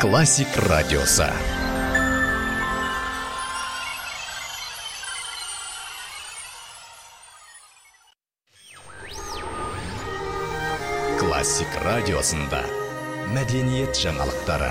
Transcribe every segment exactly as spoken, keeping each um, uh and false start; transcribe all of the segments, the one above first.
Классик радиосы. Классик радиосында мәдениет жаңалықтары.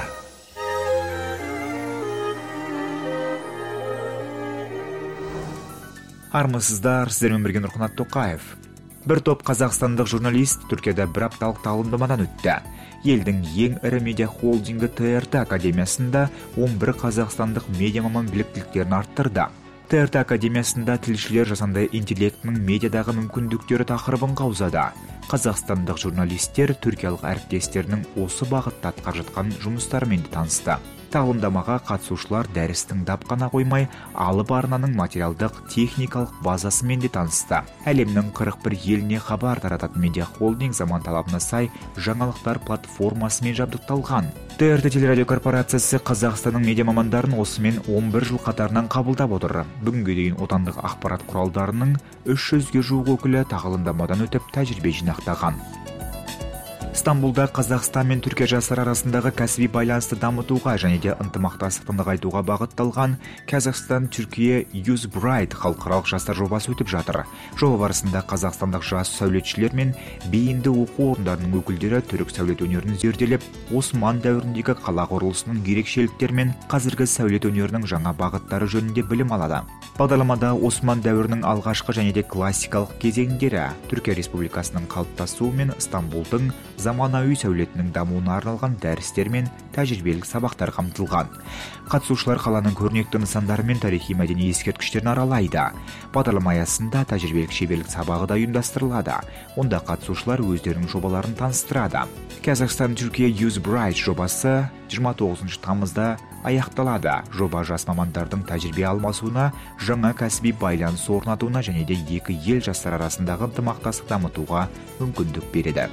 Армысыздар, сіздермен бірге Нұрқанат Тоқаев. Бір топ қазақстандық журналист Түркияда бір апталық тағылымдамадан өтті. Елдің ең ірі медиа холдингі Т Р Т академиясында он бір қазақстандық медиа маман біліктіліктерін арттырды. Т Р Т академиясында тілшілер жасанды интеллектінің медиадағы мүмкіндіктері тақырыбын қаузады. Қазақстандық журналистер түркиялық әріптестерінің осы бағытта атқарып жатқан жұмыстарымен танысты. Тағылымдамаға қатысушылар дәріс тыңдап қана қоймай, алып арнаның материалдық техникалық базасымен де танысты. Әлемнің қырық бір еліне хабар тарататын медиа холдинг заман талабына сай жаңалықтар платформасымен жабдықталған. Т Р Т телерадио корпорациясы Қазақстанның медиа мамандарын осымен он бір жыл қатарынан қабылдап отыр. Бүгінге дейін отандық ақпарат құралдарының үш жүзге жуық өкілі тағылымдамадан өтіп тәжірибе жинақтаған. Стамбулда Қазақстан мен Түркия жастары арасындағы кәсіби байланысты дамытуға және де ынтымақтастықты нығайтуға бағытталған Қазақстан Түркия Youth Bright халықаралық жастар жобасы өтіп жатыр. Жоба барысында қазақстандық жас сәулетшілер мен бейінді оқу орындарының өкілдері түрік сәулет өнерін зерделеп, Осман дәуіріндегі қала құрылысының ерекшеліктері мен қазіргі сәулет өнерінің жаңа бағыттары жөнінде білім алады. Бағдарламада Осман дәуірінің алғашқы және де классикалық кезеңдері, Түркия Республикасының қалыптасуы мен Стамбулдың заманауи сәулетінің дамуына арналған дәрістер мен тәжірибелік сабақтар қамтылған. Қатысушылар қаланың көрнекті нысандары мен тарихи мәдени ескерткіштерін аралайды. Бағдарлама аясында тәжірибелік шеберлік сабағы да ұйымдастырылады. Онда қатысушылар өздерінің жобаларын таныстырады. Қазақстан Түркия Youth Bright жобасы жиырма тоғызыншы тамызда аяқталады. Жоба жас мамандардың тәжірибе алмасуына, жаңа кәсіби байланыс орнатуына және де екі ел жастар арасындағы ынтымақтастықты дамытуға мүмкіндік береді.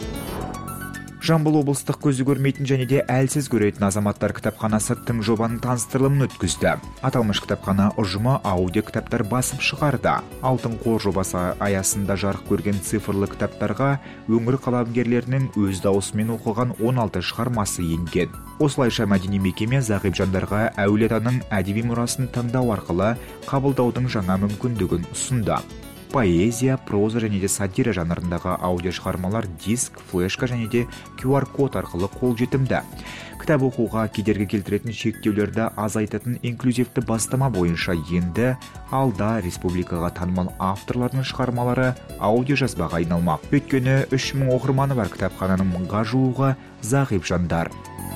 Жамбыл облыстық көзі көрмейтін және де әлсіз көретін азаматтар кітапханасы тың жобаның таныстырылымын өткізді. Аталмыш кітапхана ұжымы аудио кітаптар басып шығарды. Алтын қор жобасы аясында жарық көрген цифрлы кітаптарға өңір қаламгерлерінің өз дауысымен оқыған он алты шығармасы енген. Осылайша мәдени мекеме зағип жандарға әулиетаның әдеби мұрасын тыңдау арқылы қабылдаудың жаңа мүмкіндігін ұсынды. Поэзия, проза және де сатира жанрындағы аудио шығармалар диск, флешка және де Q R код арқылы қолжетімді. Кітап оқуға кедергі келтіретін шектеулерді азайтатын инклюзивті бастама бойынша енді алда республикаға танымал авторлардың шығармалары аудио жазбаға айналмақ. Өйткені үш мың оқырманы бар кітапхананың мыңға жуығы зағип жандар.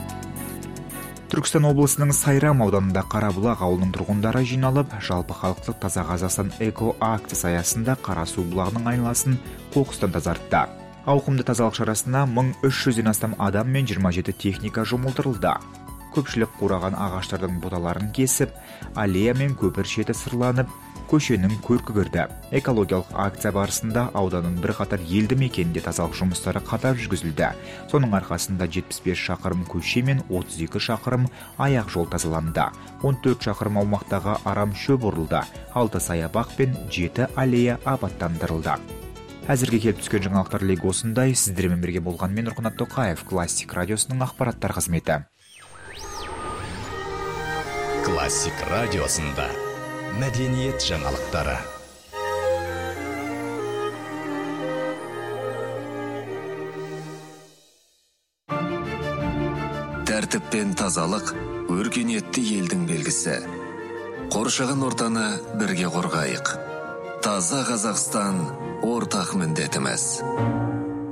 Түркістан облысының Сайрам ауданында Қарабұлақ ауылының тұрғындары жиналып, жалпы халықтық таза Қазақстан эко акциясы аясында Қарасу бұлағының айналасын қоқыстан тазартты. Ауқымды тазалық шарасына мың үш жүзден астам адам мен жиырма жеті техника жұмылдырылды. Көпшілік қураған ағаштардың бұталарын кесіп, аллея мен көпір шеті сырланып, көшенің көркі кірді. Экологиялық акция барысында ауданның бір қатар елді мекенінде тазалық жұмыстары қатар жүргізілді. Соның арқасында жетпіс бес шақырым көше мен отыз екі шақырым аяқ жол тазаланды. он төрт шақырым аумақтағы арам шөп орылды. алты саябақ пен жеті аллея абаттандырылды. Әзірге келіп түскен жаңалықтар легі осындай. Сіздермен бірге болған мен Нұрқанат Тоқаев, Классик радиосының ақпараттар қызметі. Классик радиосында мәдениет жаңалықтары. Тәртіп пен тазалық өркениетті елдің белгісі. Қоршаған ортаны бірге қорғайық. Таза Қазақстан ортақ міндетіміз.